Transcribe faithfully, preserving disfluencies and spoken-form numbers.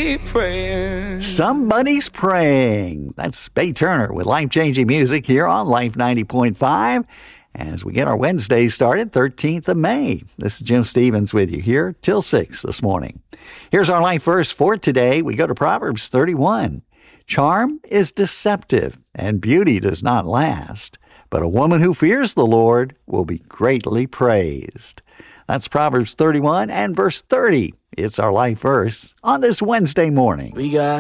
Somebody praying. Somebody's praying. That's Bay Turner with life-changing music here on Life ninety point five. As we get our Wednesday started, thirteenth of May. This is Jim Stevens with you here till six this morning. Here's our life verse for today. We go to Proverbs thirty-one. Charm is deceptive, and beauty does not last. But a woman who fears the Lord will be greatly praised. That's Proverbs thirty-one and verse thirty. It's our life verse on this Wednesday morning. We got